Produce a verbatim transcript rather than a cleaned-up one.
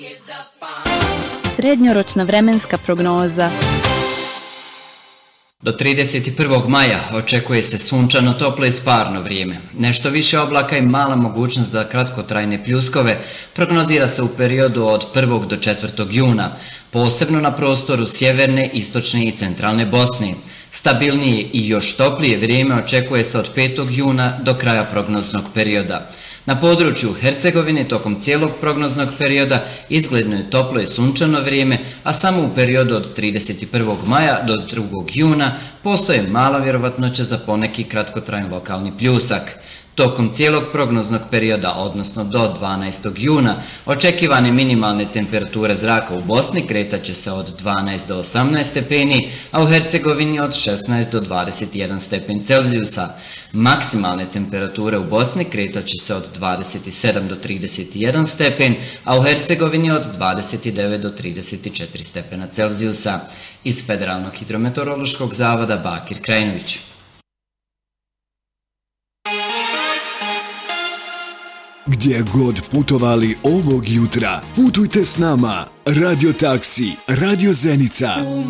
Srednjoročna vremenska prognoza. Do trideset prvog maja očekuje se sunčano, toplo i sparno vrijeme. Nešto više oblaka i mala mogućnost za kratkotrajne pljuskove prognozira se u periodu od prvog do četvrtog juna, posebno na prostoru sjeverne, istočne i centralne Bosne. Stabilnije i još toplije vrijeme očekuje se od petog juna do kraja prognoznog perioda. Na području Hercegovine tokom cijelog prognoznog perioda izgledno je toplo i sunčano vrijeme, a samo u periodu od trideset prvog maja do drugog juna postoje mala vjerovatnoća za poneki kratkotrajan lokalni pljusak. Tokom cijelog prognoznog perioda, odnosno do dvanaestog juna, očekivane minimalne temperature zraka u Bosni kretat će se od dvanaest do osamnaest stepeni, a u Hercegovini od šesnaest do dvadeset jedan stepen Celzijusa. Maksimalne temperature u Bosni kretat će se od dvadeset sedam do trideset jedan stepen, a u Hercegovini od dvadeset devet do trideset četiri stepena Celzijusa. Iz Federalnog hidrometeorološkog zavoda Bakir Krajinović. Gdje god putovali ovog jutra, putujte s nama. Radio Taksi, Radio Zenica.